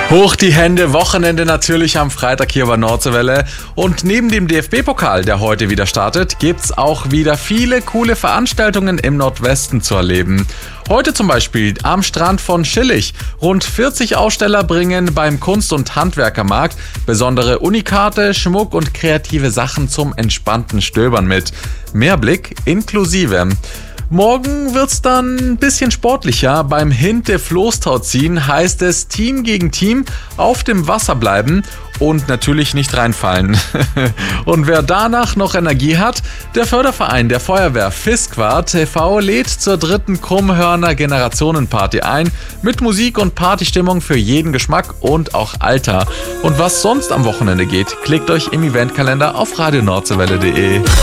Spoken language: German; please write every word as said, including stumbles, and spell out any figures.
Hoch die Hände, Wochenende natürlich am Freitag hier bei Nordseewelle. Und neben dem D F B-Pokal, der heute wieder startet, gibt's auch wieder viele coole Veranstaltungen im Nordwesten zu erleben. Heute zum Beispiel am Strand von Schillig. Rund vierzig Aussteller bringen beim Kunst- und Handwerkermarkt besondere Unikate, Schmuck und kreative Sachen zum entspannten Stöbern mit. Mehrblick inklusive. Morgen wird's dann ein bisschen sportlicher. Beim Hinte Floßtau ziehen heißt es Team gegen Team auf dem Wasser bleiben und natürlich nicht reinfallen. Und wer danach noch Energie hat, der Förderverein der Feuerwehr Fiskwa T V lädt zur dritten Krummhörner Generationenparty ein mit Musik und Partystimmung für jeden Geschmack und auch Alter. Und was sonst am Wochenende geht, klickt euch im Eventkalender auf radio nordseewelle punkt de.